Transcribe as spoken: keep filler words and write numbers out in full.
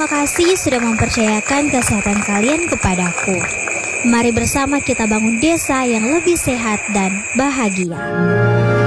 terima kasih sudah mempercayakan kesehatan kalian kepadaku. Mari bersama kita bangun desa yang lebih sehat dan bahagia.